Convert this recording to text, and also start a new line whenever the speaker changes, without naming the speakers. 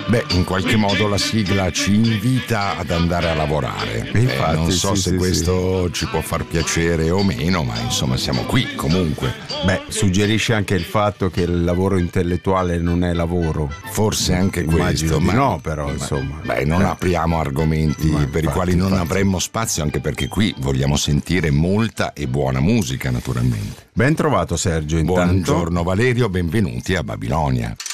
Beh, in qualche modo la sigla ci invita ad andare a lavorare.
Infatti,
non so
sì,
se
sì,
questo ci può far piacere o meno, ma insomma siamo qui comunque.
Beh, suggerisce anche il fatto che il lavoro intellettuale non è lavoro.
Forse anche
Immagino
questo,
di
ma
no, però insomma.
Beh, non apriamo argomenti per i quali non avremmo spazio, anche perché qui vogliamo sentire molta e buona musica, naturalmente.
Ben trovato Sergio, intanto.
Buongiorno Valerio, benvenuti a Babilonia.